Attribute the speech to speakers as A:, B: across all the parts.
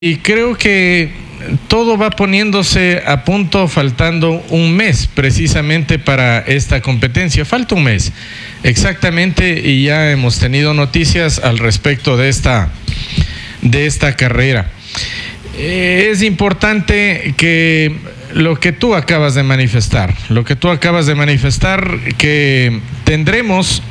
A: Y creo que todo va poniéndose a punto, faltando un mes precisamente para esta competencia. Falta un mes exactamente, y ya hemos tenido noticias al respecto de esta carrera. Es importante que lo que tú acabas de manifestar, que tendremos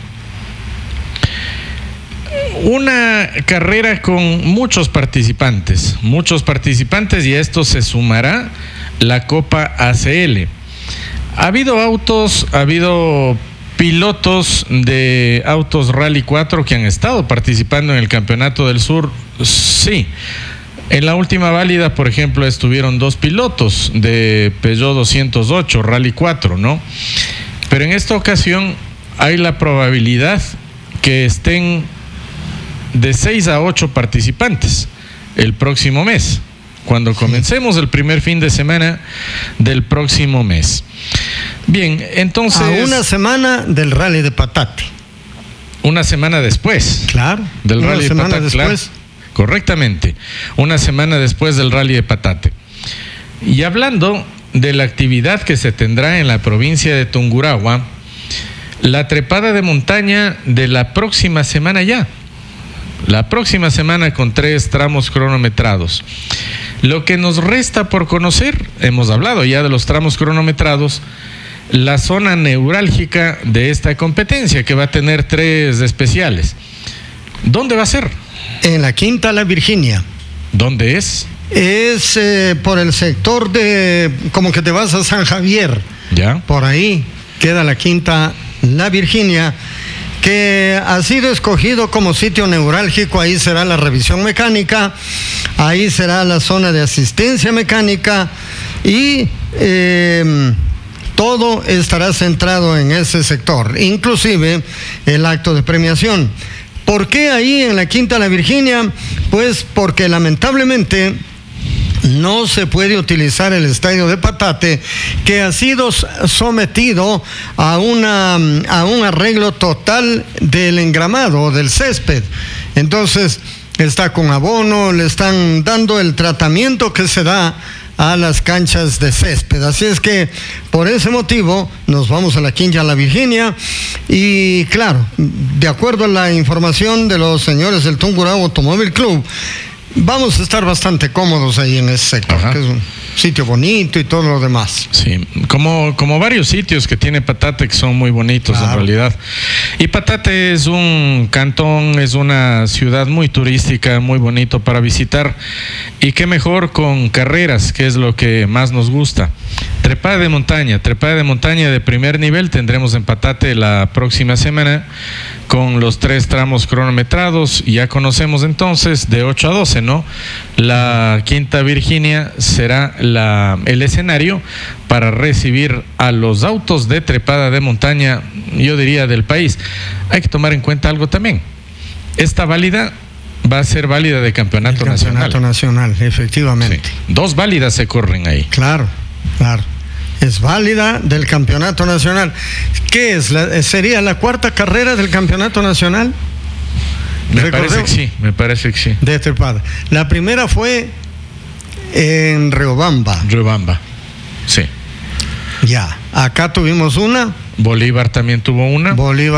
A: una carrera con muchos participantes, y a esto se sumará la Copa ACL. Ha habido pilotos de autos Rally 4 que han estado participando en el Campeonato del Sur, sí. En la última válida, por ejemplo, estuvieron 2 pilotos de Peugeot 208 Rally 4, ¿no? Pero en esta ocasión hay la probabilidad que estén de 6 a 8 participantes el próximo mes, cuando comencemos el primer fin de semana del próximo mes. Bien, entonces...
B: A una semana del Rally de Patate.
A: Una semana después.
B: Claro.
A: Del Rally de Patate. Después. Claro, correctamente. Una semana después del Rally de Patate. Y hablando de la actividad que se tendrá en la provincia de Tungurahua, la trepada de montaña de la próxima semana ya. La próxima semana con 3 tramos cronometrados. Lo que nos resta por conocer, hemos hablado ya de los tramos cronometrados, la zona neurálgica de esta competencia, que va a tener 3 especiales. ¿Dónde va a ser?
B: En la Quinta La Virginia.
A: ¿Dónde es?
B: Es por el sector de, como que te vas a San Javier.
A: Ya.
B: Por ahí queda la Quinta La Virginia, que ha sido escogido como sitio neurálgico. Ahí será la revisión mecánica, ahí será la zona de asistencia mecánica, y todo estará centrado en ese sector, inclusive el acto de premiación. ¿Por qué ahí en la Quinta La Virginia? Pues porque lamentablemente no se puede utilizar el estadio de Patate, que ha sido sometido a un arreglo total del engramado, del césped. Entonces está con abono, le están dando el tratamiento que se da a las canchas de césped. Así es que por ese motivo nos vamos a la Quinta La Virginia, y claro, de acuerdo a la información de los señores del Tungurahua Automóvil Club, vamos a estar bastante cómodos ahí en ese sector. Ajá. Que es un sitio bonito y todo lo demás.
A: Sí, como varios sitios que tiene Patate, que son muy bonitos, claro, en realidad. Y Patate es un cantón, es una ciudad muy turística, muy bonito para visitar, y qué mejor con carreras, que es lo que más nos gusta. Trepada de montaña de primer nivel tendremos en Patate la próxima semana, con los 3 tramos cronometrados. Ya conocemos entonces de 8 a 12, ¿no? La Quinta Virginia será el escenario para recibir a los autos de trepada de montaña, yo diría, del país. Hay que tomar en cuenta algo también. Esta válida va a ser válida de campeonato nacional.
B: Campeonato nacional, efectivamente.
A: Sí. 2 válidas se corren ahí.
B: Claro. Es válida del campeonato nacional. ¿Qué es? ¿Sería la 4ª carrera del campeonato nacional?
A: Me parece que sí.
B: De trepada. La primera fue en Riobamba.
A: Sí.
B: Ya. Acá tuvimos una.
A: Bolívar también tuvo una.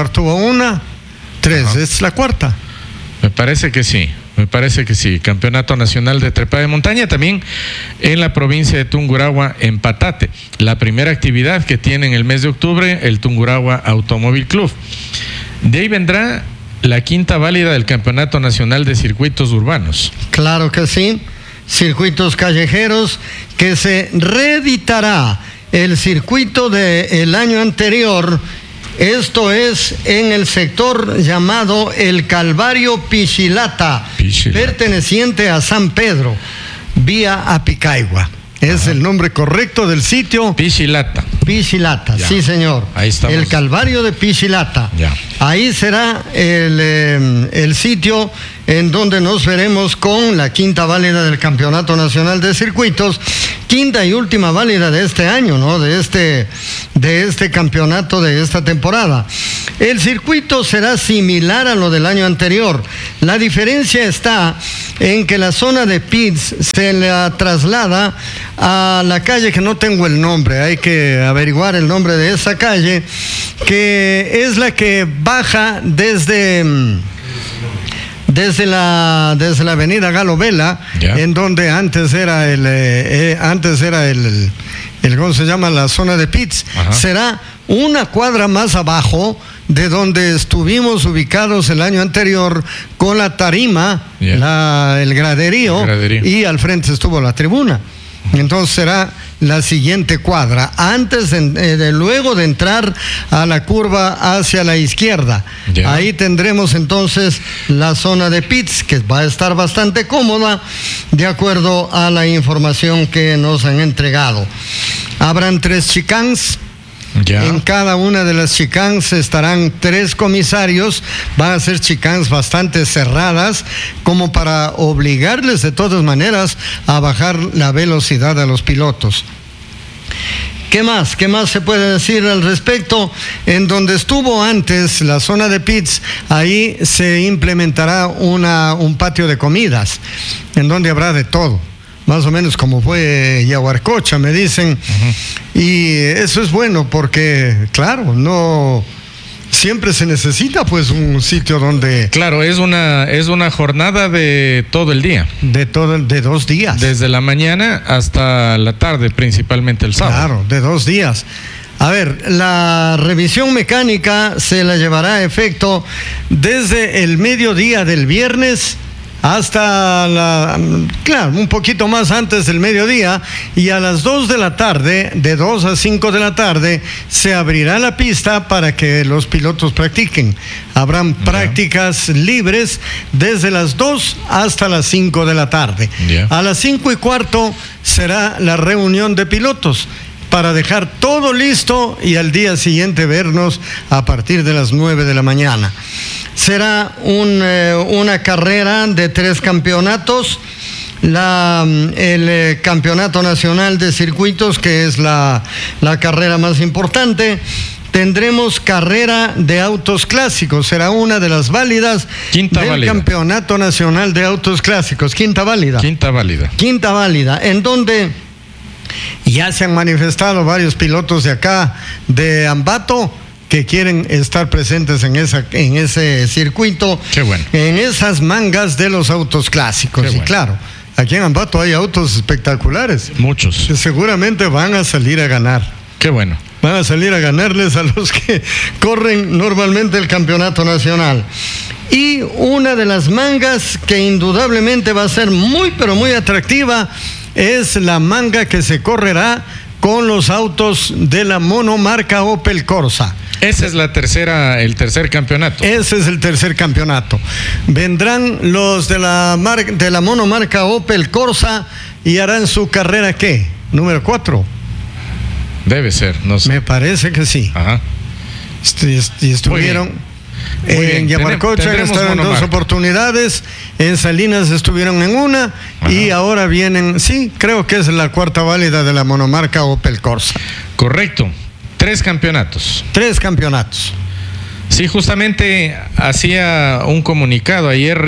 B: 3.
A: Ajá.
B: ¿Es la 4ª?
A: Me parece que sí. Campeonato Nacional de Trepada de Montaña también en la provincia de Tungurahua, en Patate. La primera actividad que tiene en el mes de octubre el Tungurahua Automóvil Club. De ahí vendrá la 5ª válida del Campeonato Nacional de Circuitos Urbanos.
B: Claro que sí. Circuitos callejeros, que se reeditará el circuito del año anterior. Esto es en el sector llamado el Calvario Pichilata, perteneciente a San Pedro, vía Apicaigua. Es el nombre correcto del sitio.
A: Pichilata,
B: ya. Sí, señor.
A: Ahí estamos.
B: El Calvario de Pichilata.
A: Ya.
B: Ahí será el sitio en donde nos veremos con la quinta válida del Campeonato Nacional de Circuitos, quinta y última válida de este año, ¿no? De este campeonato, de esta temporada. El circuito será similar a lo del año anterior. La diferencia está en que la zona de pits se la traslada a la calle que no tengo el nombre, hay que averiguar el nombre de esa calle, que es la que baja desde la avenida Galo Vela, en donde antes era ¿cómo se llama? La zona de pits. Ajá. Será una cuadra más abajo de donde estuvimos ubicados el año anterior con la tarima, el graderío, y al frente estuvo la tribuna. Entonces será la siguiente cuadra, luego de entrar a la curva hacia la izquierda. Ahí tendremos entonces la zona de pits, que va a estar bastante cómoda, de acuerdo a la información que nos han entregado. Habrán 3 chicanes. En cada una de las chicanes estarán 3 comisarios. Van a ser chicanes bastante cerradas, como para obligarles de todas maneras a bajar la velocidad a los pilotos. ¿Qué más? ¿Qué más se puede decir al respecto? En donde estuvo antes la zona de pits, ahí se implementará un patio de comidas, en donde habrá de todo. Más o menos como fue Yaguarcocha, me dicen. Y eso es bueno porque, claro, no siempre se necesita pues un sitio donde...
A: Claro, es una jornada de todo el día.
B: De 2 días.
A: Desde la mañana hasta la tarde, principalmente el sábado.
B: Claro, de 2 días. A ver, la revisión mecánica se la llevará a efecto desde el mediodía del viernes hasta un poquito más antes del mediodía, y a las 2 de la tarde, de 2 a 5 de la tarde, se abrirá la pista para que los pilotos practiquen. Habrán prácticas libres desde las 2 hasta las 5 de la tarde. A las 5:15 será la reunión de pilotos, para dejar todo listo y al día siguiente vernos a partir de las 9 de la mañana. Será una carrera de 3 campeonatos. El Campeonato Nacional de Circuitos, que es la carrera más importante. Tendremos carrera de autos clásicos, será una de las válidas del Campeonato Nacional de Autos Clásicos. Quinta válida, en donde ya se han manifestado varios pilotos de acá, de Ambato, que quieren estar presentes en ese circuito.
A: Qué bueno.
B: En esas mangas de los autos clásicos. Y claro, aquí en Ambato hay autos espectaculares.
A: Muchos.
B: Que seguramente van a salir a ganar.
A: Qué bueno.
B: Van a salir a ganarles a los que corren normalmente el campeonato nacional. Y una de las mangas que indudablemente va a ser muy, pero muy atractiva es la manga que se correrá con los autos de la monomarca Opel Corsa.
A: Ese es el tercer campeonato.
B: Ese es el tercer campeonato. Vendrán los de la monomarca Opel Corsa y harán su carrera, ¿qué? Número 4.
A: Debe ser, no sé.
B: Me parece que sí.
A: Ajá.
B: Y estuvieron... En Yaguarcocha estaban 2 oportunidades, en Salinas estuvieron en una. Ajá. Y ahora vienen, sí, creo que es la 4ª válida de la monomarca Opel Corsa.
A: Correcto, 3 campeonatos.
B: 3 campeonatos.
A: Sí, justamente hizo un comunicado ayer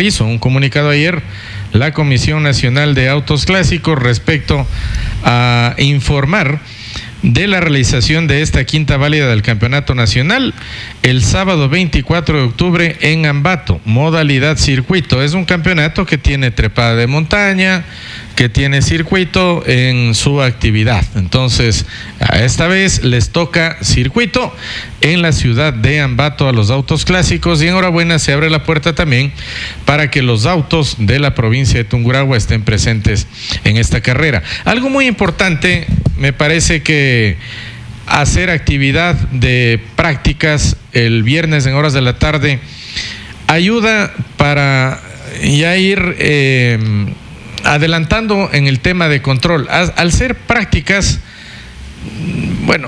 A: la Comisión Nacional de Autos Clásicos respecto a informar de la realización de esta quinta válida del Campeonato Nacional el sábado 24 de octubre en Ambato, modalidad circuito. Es un campeonato que tiene trepada de montaña, que tiene circuito en su actividad. Entonces, esta vez les toca circuito en la ciudad de Ambato a los autos clásicos, y enhorabuena, se abre la puerta también para que los autos de la provincia de Tungurahua estén presentes en esta carrera. Algo muy importante, me parece que hacer actividad de prácticas el viernes en horas de la tarde ayuda para ya ir adelantando en el tema de control. Al ser prácticas, bueno,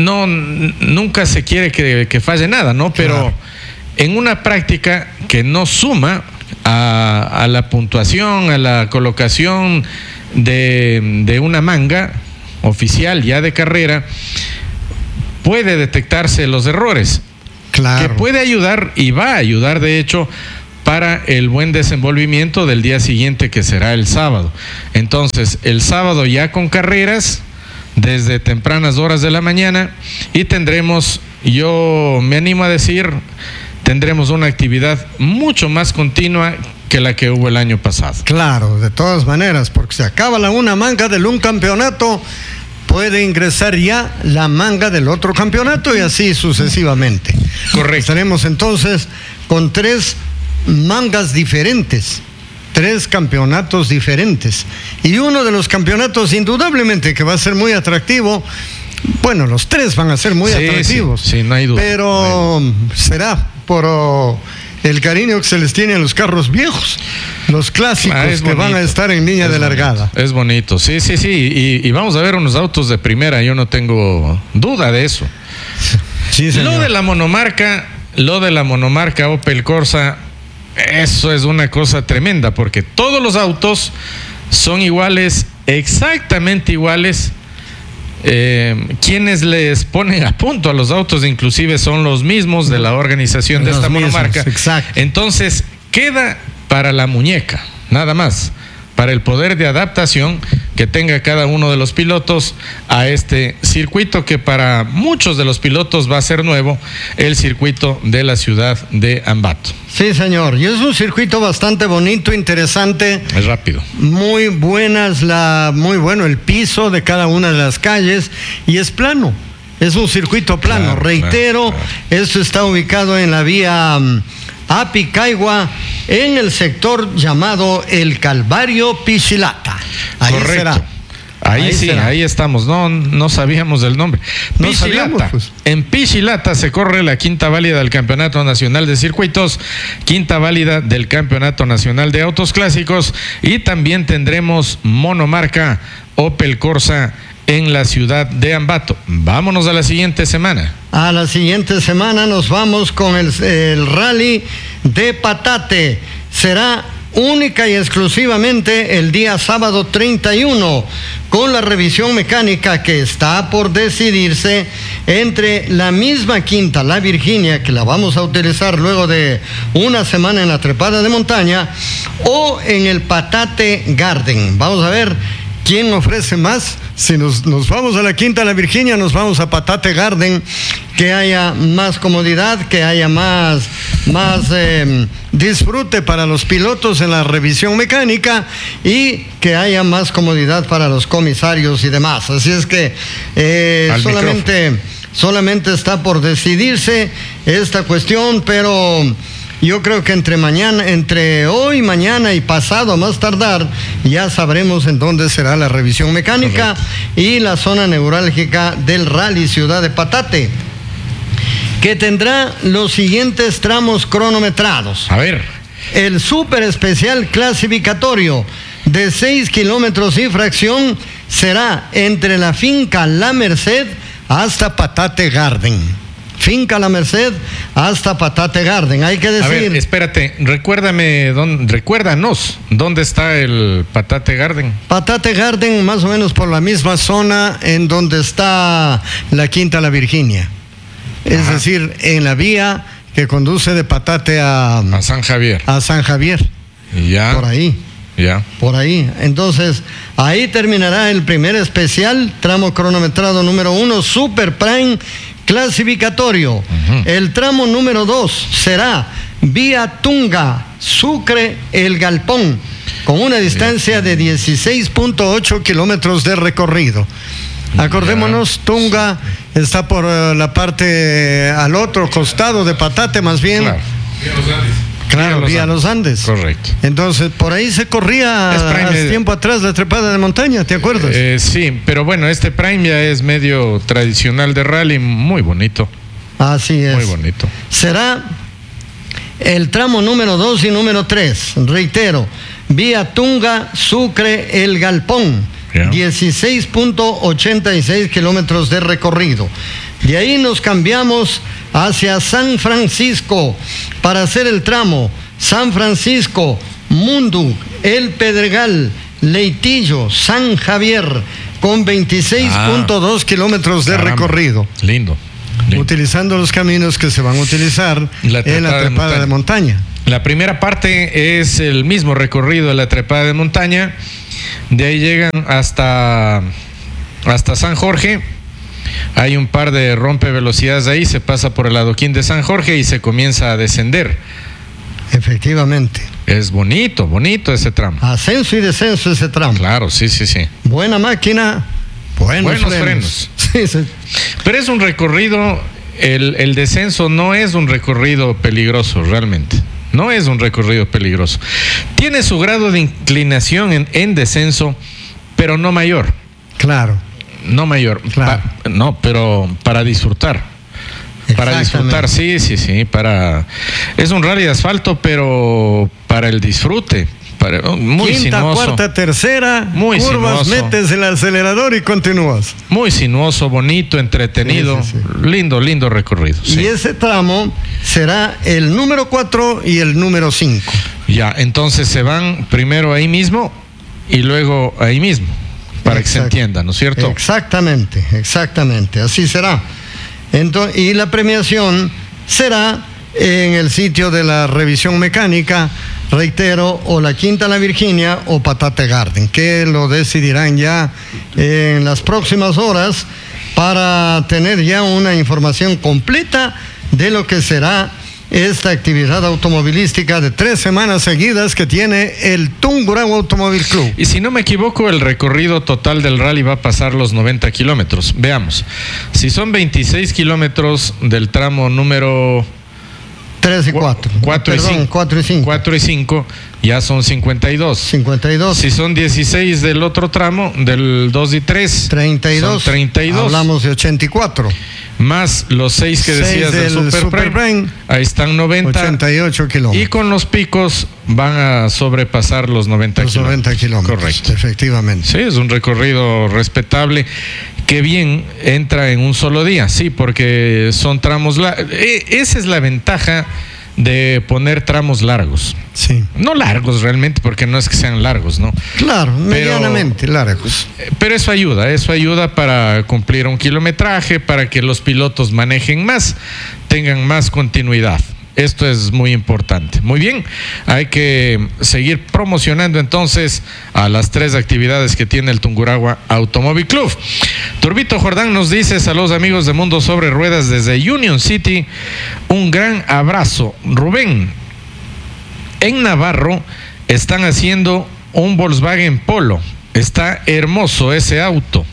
A: nunca se quiere que falle nada, ¿no? Pero claro, en una práctica que no suma, a la puntuación, a la colocación de una manga oficial ya de carrera, puede detectarse los errores.
B: Claro.
A: Que puede ayudar y va a ayudar, de hecho, para el buen desenvolvimiento del día siguiente, que será el sábado. Entonces, el sábado ya con carreras desde tempranas horas de la mañana, y tendremos, yo me animo a decir, tendremos una actividad mucho más continua que la que hubo el año pasado.
B: Claro, de todas maneras, porque se acaba una manga de un campeonato, puede ingresar ya la manga del otro campeonato y así sucesivamente.
A: Correcto.
B: Estaremos entonces con 3 mangas diferentes, 3 campeonatos diferentes, y uno de los campeonatos indudablemente que va a ser muy atractivo. Bueno, los 3 van a ser muy atractivos,
A: sí, no hay duda,
B: pero será por el cariño que se les tiene a los carros viejos, los clásicos que van a estar en línea de largada.
A: Es bonito, sí, y vamos a ver unos autos de primera, yo no tengo duda de eso.
B: Sí, señor.
A: Lo de la monomarca Opel Corsa, eso es una cosa tremenda, porque todos los autos son iguales, exactamente iguales. Quienes les ponen a punto a los autos inclusive son los mismos de la organización de esta monomarca.
B: Exacto.
A: Entonces queda para la muñeca, nada más, para el poder de adaptación que tenga cada uno de los pilotos a este circuito, que para muchos de los pilotos va a ser nuevo, el circuito de la ciudad de Ambato.
B: Sí, señor, y es un circuito bastante bonito, interesante.
A: Es rápido.
B: Muy bueno el piso de cada una de las calles, y es plano. Es un circuito plano.
A: Claro,
B: reitero,
A: claro.
B: Esto está ubicado en la vía Apicaigua, en el sector llamado El Calvario Pichilata. Ahí
A: Correcto.
B: será.
A: Ahí sí, será. Ahí estamos. No sabíamos del nombre.
B: No sabíamos, pues.
A: En Pichilata se corre la quinta válida del Campeonato Nacional de Circuitos, quinta válida del Campeonato Nacional de Autos Clásicos, y también tendremos monomarca Opel Corsa en la ciudad de Ambato. Vámonos a la siguiente semana.
B: A la siguiente semana nos vamos con el rally de Patate. Será única y exclusivamente el día sábado 31, con la revisión mecánica que está por decidirse entre la misma quinta, la Virginia, que la vamos a utilizar luego de una semana en la trepada de montaña, o en el Patate Garden. Vamos a ver quién ofrece más. Si nos vamos a la quinta, la Virginia, nos vamos a Patate Garden, que haya más comodidad, que haya más disfrute para los pilotos en la revisión mecánica, y que haya más comodidad para los comisarios y demás. Así es que solamente está por decidirse esta cuestión, pero yo creo que entre hoy, mañana y pasado, a más tardar, ya sabremos en dónde será la revisión mecánica. Correcto. Y la zona neurálgica del Rally Ciudad de Patate, que tendrá los siguientes tramos cronometrados.
A: A ver.
B: El súper especial clasificatorio de 6 kilómetros y fracción será entre la finca La Merced hasta Patate Garden. Finca La Merced hasta Patate Garden. Hay que decir.
A: A ver, espérate, recuérdanos dónde está el Patate Garden.
B: Patate Garden, más o menos por la misma zona en donde está la quinta La Virginia. Es decir, en la vía que conduce de Patate a
A: San Javier.
B: A San Javier.
A: Ya.
B: Por ahí.
A: Ya.
B: Por ahí. Entonces, ahí terminará el primer especial, tramo cronometrado número 1, Super Prime clasificatorio. El tramo número 2 será vía Tunga, Sucre, El Galpón, con una distancia de 16.8 kilómetros de recorrido. Acordémonos, Tunga está por la parte al otro costado de Patate, más bien.
A: Claro.
B: Vía Los Andes.
A: Correcto.
B: Entonces, por ahí se corría hace tiempo atrás la trepada de montaña, ¿te acuerdas?
A: Sí, pero bueno, este Prime ya es medio tradicional de rally, muy bonito.
B: Así es.
A: Muy bonito.
B: Será el tramo número 2 y número 3. Reitero, vía Tunga, Sucre, El Galpón. 16.86 kilómetros de recorrido. De ahí nos cambiamos hacia San Francisco para hacer el tramo San Francisco, Mundo, El Pedregal, Leitillo, San Javier, con 26.2 kilómetros de recorrido.
A: Lindo.
B: Utilizando los caminos que se van a utilizar en la trepada de montaña.
A: La primera parte es el mismo recorrido de la trepada de montaña. De ahí llegan hasta San Jorge. Hay un par de rompevelocidades ahí, se pasa por el adoquín de San Jorge y se comienza a descender.
B: Efectivamente.
A: Es bonito ese tramo.
B: Ascenso y descenso ese tramo.
A: Claro, sí.
B: Buena máquina, buenos frenos. Sí.
A: Pero es un recorrido, el descenso no es un recorrido peligroso realmente. No es un recorrido peligroso. Tiene su grado de inclinación en descenso, pero no mayor.
B: Claro.
A: No mayor.
B: Claro.
A: Pero para disfrutar. Para disfrutar, sí. Es un rally de asfalto, pero para el disfrute. Muy
B: quinta,
A: sinuoso.
B: Cuarta, tercera,
A: muy
B: curvas,
A: sinuoso.
B: metes el acelerador y continúas.
A: Muy sinuoso, bonito, entretenido.
B: Sí.
A: Lindo recorrido.
B: Y ese tramo será el número 4 y el número 5.
A: Ya, entonces se van primero ahí mismo y luego ahí mismo, para que se entienda, ¿no es cierto?
B: Exactamente, así será. Entonces, y la premiación será en el sitio de la revisión mecánica, reitero, o la Quinta La Virginia o Patate Garden, que lo decidirán ya en las próximas horas para tener ya una información completa de lo que será esta actividad automovilística de 3 semanas seguidas que tiene el Tungurahua Automóvil Club.
A: Y si no me equivoco, el recorrido total del rally va a pasar los 90 kilómetros. Veamos, si son 26 kilómetros del tramo número
B: 3 y 4.
A: 4 y 5, ya son 52.
B: 52.
A: Si son 16 del otro tramo, del 2 y 3,
B: 32.
A: Son 32.
B: Hablamos de 84.
A: Más los 6 que decías del Super Brain, ahí están 90.
B: 88 kilómetros.
A: Y con los picos van a sobrepasar los 90 kilómetros.
B: 90 kilómetros.
A: Correcto.
B: Efectivamente.
A: Sí, es un recorrido respetable. Que bien entra en un solo día, sí, porque son tramos esa es la ventaja de poner tramos largos.
B: Sí.
A: No largos realmente, porque no es que sean largos, ¿no?
B: Claro, medianamente largos.
A: Pero eso ayuda para cumplir un kilometraje, para que los pilotos manejen más, tengan más continuidad. Esto es muy importante. Muy bien, hay que seguir promocionando entonces a las 3 actividades que tiene el Tungurahua Automóvil Club. Turbito Jordán nos dice: saludos amigos de Mundo sobre Ruedas desde Union City, un gran abrazo. Rubén, en Navarro están haciendo un Volkswagen Polo, está hermoso ese auto.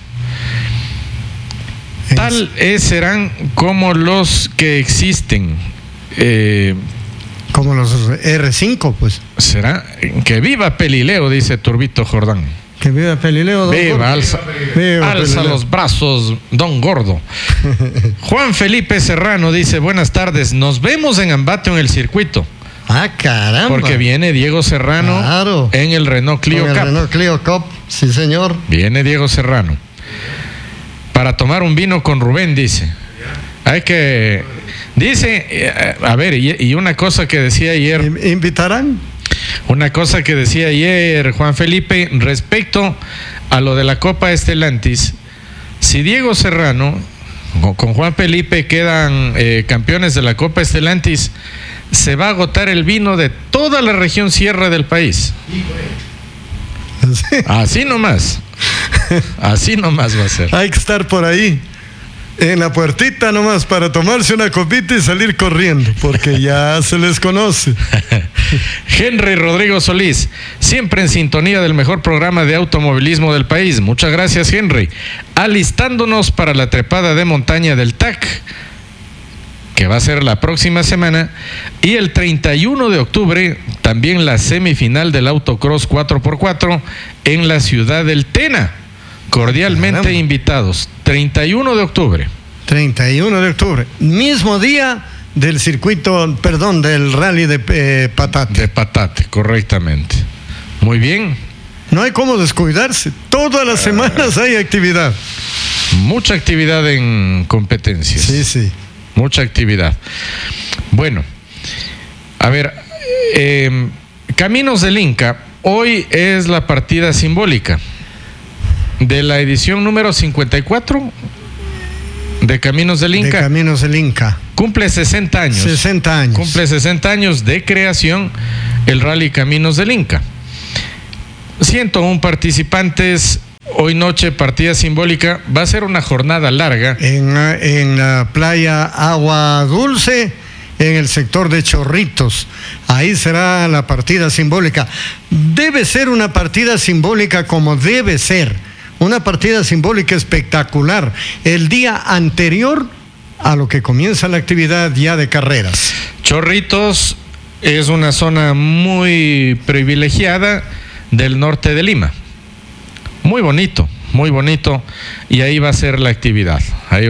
A: Tal serán como los que existen.
B: Como los R5, pues.
A: ¿Será? Que viva Pelileo, dice Turbito Jordán.
B: Que viva Pelileo, don
A: Viva,
B: Gordo.
A: alza los brazos, don Gordo. Juan Felipe Serrano dice: buenas tardes, nos vemos en Ambato en el circuito.
B: Ah, caramba.
A: Porque viene Diego Serrano, claro, en el Renault Clio Cup.
B: Renault Clio Cup, sí señor.
A: Viene Diego Serrano para tomar un vino con Rubén, dice. Hay que... Dice, a ver, y una cosa que decía ayer...
B: ¿Invitarán?
A: Una cosa que decía ayer Juan Felipe respecto a lo de la Copa Stellantis. Si Diego Serrano con Juan Felipe quedan campeones de la Copa Stellantis, se va a agotar el vino de toda la región sierra del país. Así nomás. Así nomás va a ser.
B: Hay que estar por ahí, en la puertita nomás, para tomarse una copita y salir corriendo, porque ya se les conoce.
A: Henry Rodrigo Solís, siempre en sintonía del mejor programa de automovilismo del país. Muchas gracias, Henry. Alistándonos para la trepada de montaña del TAC, que va a ser la próxima semana, y el 31 de octubre también la semifinal del autocross 4x4 en la ciudad del Tena. Cordialmente invitados. 31 de octubre. 31 de octubre. Mismo día del circuito, perdón, del rally de Patate. De Patate, correctamente. Muy bien. No hay cómo descuidarse. Todas las semanas hay actividad. Mucha actividad en competencias. Sí, sí. Mucha actividad. Bueno, a ver, Caminos del Inca, hoy es la partida simbólica de la edición número 54 de Caminos del Inca.
B: De Caminos del Inca.
A: Cumple 60 años.
B: 60 años.
A: Cumple 60 años de creación el Rally Caminos del Inca. 101 participantes. Hoy noche, partida simbólica. Va a ser una jornada larga.
B: En la playa Agua Dulce, en el sector de Chorritos. Ahí será la partida simbólica. Debe ser una partida simbólica como debe ser. Una partida simbólica espectacular. El día anterior a lo que comienza la actividad ya de carreras. Chorritos
A: es una zona muy privilegiada del norte de Lima. Muy bonito, y ahí va a ser la actividad.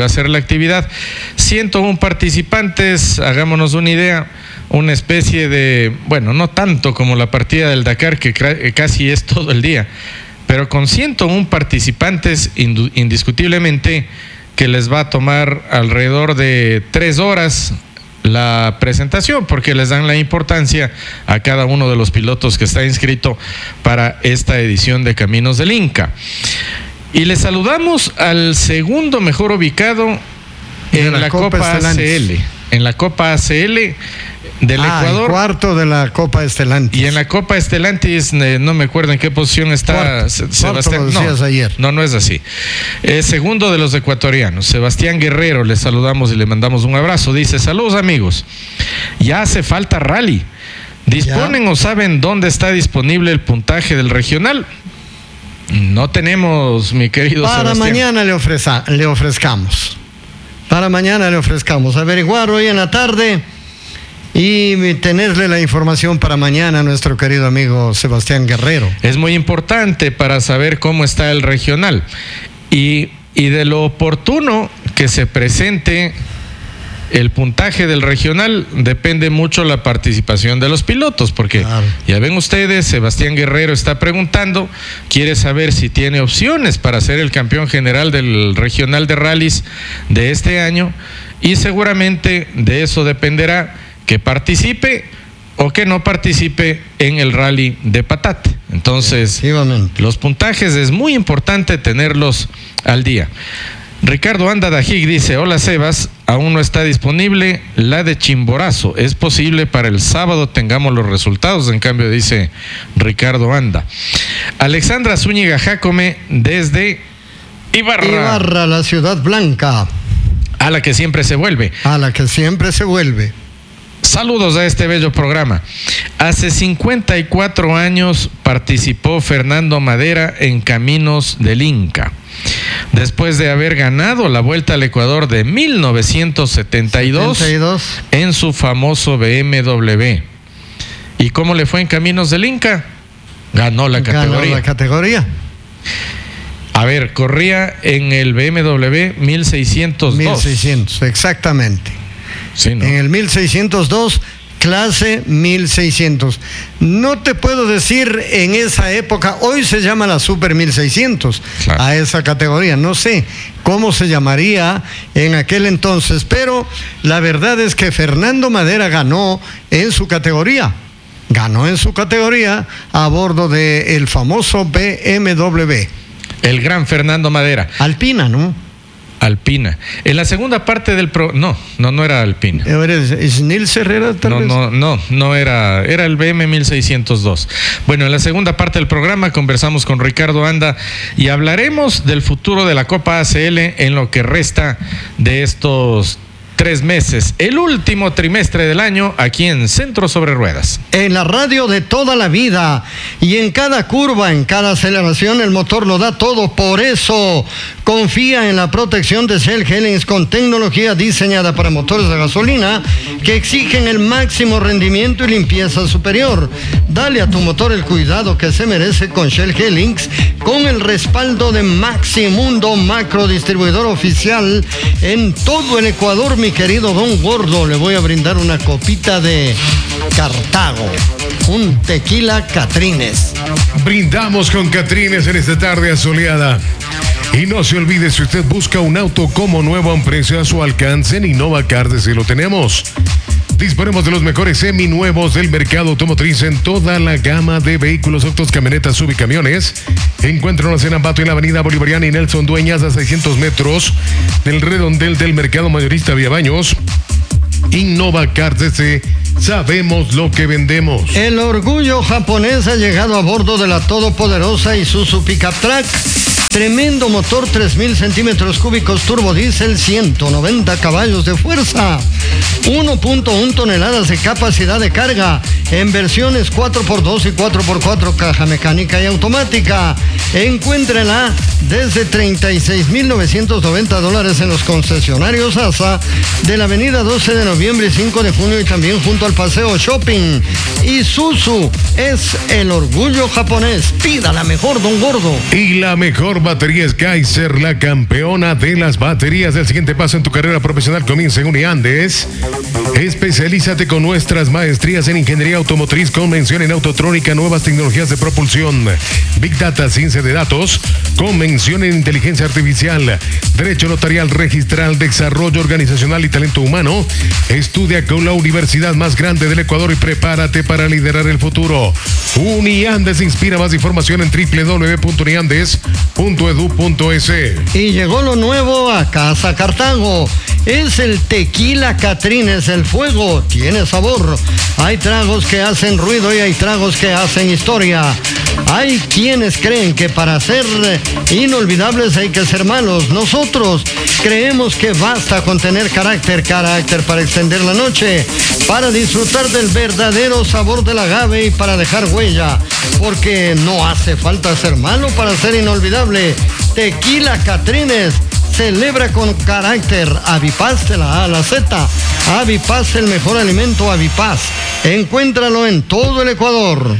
A: 101 participantes, hagámonos una idea, una especie de, bueno, no tanto como la partida del Dakar, que casi es todo el día, pero con 101 participantes, indiscutiblemente que les va a tomar alrededor de 3 horas la presentación, porque les dan la importancia a cada uno de los pilotos que está inscrito para esta edición de Caminos del Inca. Y les saludamos al segundo mejor ubicado en la Copa ACL. En la Copa ACL del Ecuador.
B: El cuarto de la Copa Estelantis.
A: Y en la Copa Estelantis, no me acuerdo en qué posición está Sebastián. No es así. Segundo de los ecuatorianos, Sebastián Guerrero, le saludamos y le mandamos un abrazo. Dice: saludos amigos, ya hace falta rally. ¿Disponen o saben dónde está disponible el puntaje del regional? No tenemos, mi querido Sebastián.
B: Para mañana le ofrezcamos. Para mañana le ofrezcamos. Averiguar hoy en la tarde y tenerle la información para mañana a nuestro querido amigo Sebastián Guerrero.
A: Es muy importante para saber cómo está el regional y de lo oportuno que se presente el puntaje del regional depende mucho la participación de los pilotos, porque ya ven ustedes, Sebastián Guerrero está preguntando, quiere saber si tiene opciones para ser el campeón general del regional de rallies de este año, y seguramente de eso dependerá que participe o que no participe en el rally de Patate. Entonces, los puntajes es muy importante tenerlos al día. Ricardo Anda Dajic dice: hola Sebas, aún no está disponible la de Chimborazo, es posible para el sábado tengamos los resultados, en cambio dice Ricardo Anda. Alexandra Zúñiga Jácome desde
B: Ibarra, la ciudad blanca.
A: A la que siempre se vuelve. Saludos a este bello programa. Hace 54 años participó Fernando Madera en Caminos del Inca. Después de haber ganado la Vuelta al Ecuador de 1972 en su famoso BMW. ¿Y cómo le fue en Caminos del Inca? Ganó la categoría. A ver, corría en el BMW 1602.
B: 1600, exactamente.
A: Sí, ¿no?
B: En el 1602, clase 1600. No te puedo decir en esa época, hoy se llama la Super 1600, claro, a esa categoría. No sé cómo se llamaría en aquel entonces, pero la verdad es que Fernando Madera ganó en su categoría. A bordo del famoso BMW.
A: El gran Fernando Madera.
B: Alpina, ¿no?
A: Alpina. En la segunda parte del no era Alpina.
B: ¿Es Nils Herrera tal vez?
A: No era el BM 1602. Bueno, en la segunda parte del programa conversamos con Ricardo Anda y hablaremos del futuro de la Copa ACL en lo que resta de estos 3 meses, el último trimestre del año aquí en Centro Sobre Ruedas.
B: En la radio de toda la vida y en cada curva, en cada aceleración, el motor lo da todo. Por eso confía en la protección de Shell Helix con tecnología diseñada para motores de gasolina que exigen el máximo rendimiento y limpieza superior. Dale a tu motor el cuidado que se merece con Shell Helix, con el respaldo de Maximundo, macro distribuidor oficial en todo el Ecuador. Mi querido Don Gordo, le voy a brindar una copita de Cartago, un tequila Catrines.
C: Brindamos con Catrines en esta tarde asoleada. Y no se olvide, si usted busca un auto como nuevo a un precio a su alcance, en Innova Car, sí lo tenemos. Disponemos de los mejores seminuevos del mercado automotriz en toda la gama de vehículos, autos, camionetas, subcamiones. Encuéntranos en Ambato, en la avenida Bolivariana y Nelson Dueñas, a 600 metros del redondel del mercado mayorista Vía Baños. Innova Cars S. Sabemos lo que vendemos.
B: El orgullo japonés ha llegado a bordo de la todopoderosa Isuzu Pickup Truck. Tremendo motor, 3.000 centímetros cúbicos, turbo diésel, 190 caballos de fuerza, 1.1 toneladas de capacidad de carga, en versiones 4x2 y 4x4, caja mecánica y automática. Encuéntrela desde $36,990 en los concesionarios ASA de la avenida 12 de noviembre y 5 de junio y también junto al Paseo Shopping. Isuzu es el orgullo japonés. Pida la mejor, don Gordo.
C: Y la mejor batería es Kaiser, la campeona de las baterías. El siguiente paso en tu carrera profesional comienza en Uniandes. Especialízate con nuestras maestrías en ingeniería automotriz con mención en autotrónica, nuevas tecnologías de propulsión, Big Data, ciencia de datos, con mención en inteligencia artificial, derecho notarial, registral, desarrollo organizacional y talento humano. Estudia con la universidad más grande del Ecuador y prepárate para liderar el futuro. Uniandes inspira. Más información en www.uniandes.edu.es.
B: Y llegó lo nuevo a Casa Cartago. Es el tequila Catrines, el fuego tiene sabor. Hay tragos que hacen ruido y hay tragos que hacen historia. Hay quienes creen que para ser inolvidables hay que ser malos. Nosotros creemos que basta con tener carácter para extender la noche, para disfrutar del verdadero sabor del agave y para dejar huella, porque no hace falta ser malo para ser inolvidable. Tequila Catrines celebra con carácter. Avipaz de la A a la Z. Avipaz, el mejor alimento. Avipaz. Encuéntralo en todo el Ecuador.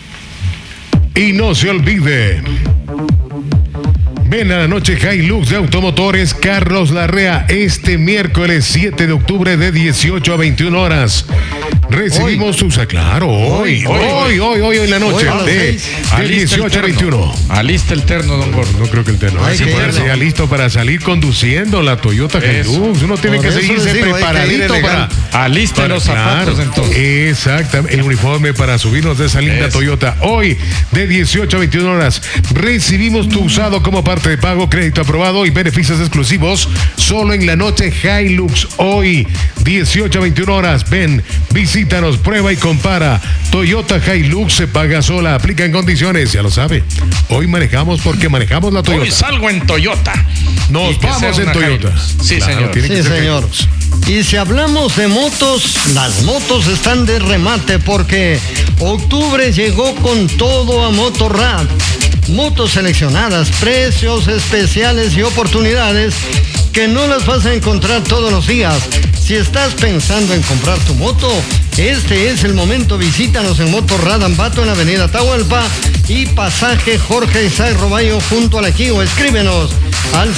C: Y no se olvide, ven a la noche Hilux de Automotores Carlos Larrea este miércoles 7 de octubre de 18 a 21 horas. Recibimos tus... Claro, hoy en la noche. De 18 a 21.
A: Alista el terno, don Gordo.
C: No creo que el terno. Hay que ponerse ya listo para salir conduciendo la Toyota Hilux. Uno tiene que seguirse preparadito para...
A: Alista los zapatos, entonces.
C: Exactamente. El uniforme para subirnos de esa linda Toyota. Hoy, de 18 a 21 horas, recibimos tu usado como parte de pago, crédito aprobado y beneficios exclusivos. Solo en la noche Hilux. Hoy, 18 a 21 horas. Ven, visítanos, prueba y compara. Toyota Hilux se paga sola, aplica en condiciones, ya lo sabe. Hoy manejamos porque manejamos la Toyota.
A: Hoy salgo en Toyota.
C: Nos vamos en Toyota.
A: Hilux. Sí, claro, señor.
B: Sí, señor. Y si hablamos de motos, las motos están de remate porque octubre llegó con todo a Motorrad. Motos seleccionadas, precios especiales y oportunidades que no las vas a encontrar todos los días. Si estás pensando en comprar tu moto, este es el momento. Visítanos en Motorrad Ambato en la avenida Atahualpa y pasaje Jorge Isaac Roballo junto a la Kio. Escríbenos al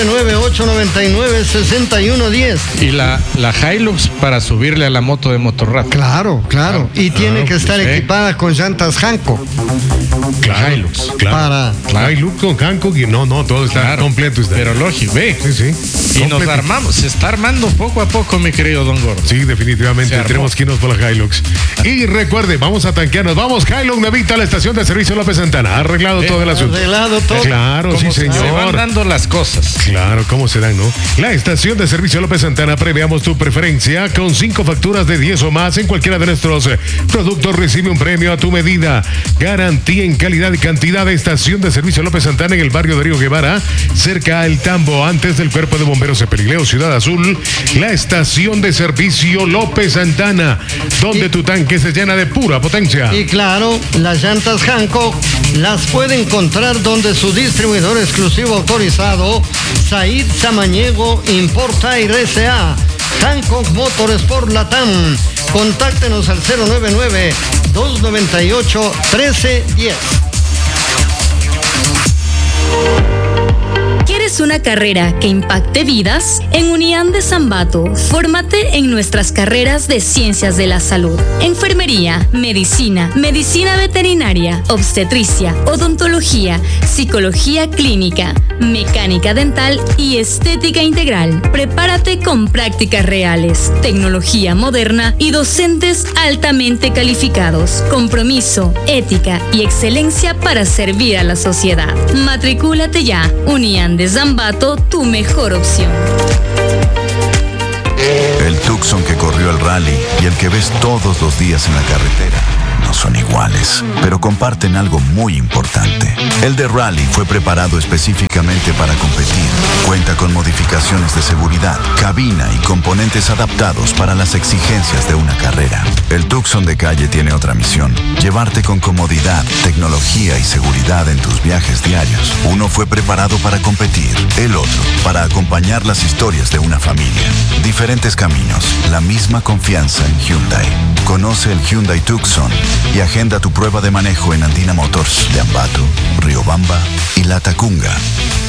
B: 099-899-6110.
A: Y la Hilux para subirle a la moto de Motorrad.
B: Claro. Y tiene que estar equipada con llantas Hankook.
C: Claro, Hilux. Claro. Hilux con Hankook y no, todo está completo.
A: Pero lógico, ve.
C: Sí.
A: Y nos armamos, se está armando poco a poco, mi querido don Gordo.
C: Sí, definitivamente tenemos que irnos por la Hilux. Y recuerde, vamos a tanquearnos. Vamos, Hilux Navita a la estación de servicio López Santana. Arreglado todo el asunto.
B: Arreglado todo.
C: Claro, sí, señor.
A: Se van dando las cosas.
C: Claro, ¿cómo se dan, no? La estación de servicio López Santana, preveamos tu preferencia. Con 5 facturas de 10 o más en cualquiera de nuestros productos, recibe un premio a tu medida. Garantía en calidad y cantidad. De estación de servicio López Santana en el barrio de Río Guevara, cerca al Tambo, antes del Cuerpo de Bomberos de Perileo, Ciudad Azul. La estación de servicio López Santana, donde tu tanque se llena de pura potencia.
B: Y claro, las llantas Hankook las puede encontrar donde su distribuidor exclusivo autorizado, Said Samaniego Importair S.A. Hankook Motorsport Latam. Contáctenos al 099-298-1310.
D: ¿Quieres una una carrera que impacte vidas? En Uniandes Ambato, fórmate en nuestras carreras de Ciencias de la Salud, Enfermería, Medicina, Medicina Veterinaria, Obstetricia, Odontología, Psicología Clínica, Mecánica Dental y Estética Integral. Prepárate con prácticas reales, tecnología moderna y docentes altamente calificados, compromiso, ética y excelencia para servir a la sociedad. Matricúlate ya. Uniandes Ambato, tu mejor opción.
E: El Tucson que corrió el rally y el que ves todos los días en la carretera no son iguales, pero comparten algo muy importante. El de rally fue preparado específicamente para competir. Cuenta con modificaciones de seguridad, cabina y componentes adaptados para las exigencias de una carrera. El Tucson de calle tiene otra misión: llevarte con comodidad, tecnología y seguridad en tus viajes diarios. Uno fue preparado para competir, el otro para acompañar las historias de una familia. Diferentes caminos, la misma confianza en Hyundai. Conoce el Hyundai Tucson y agenda tu prueba de manejo en Andina Motors de Ambato, Riobamba y Latacunga.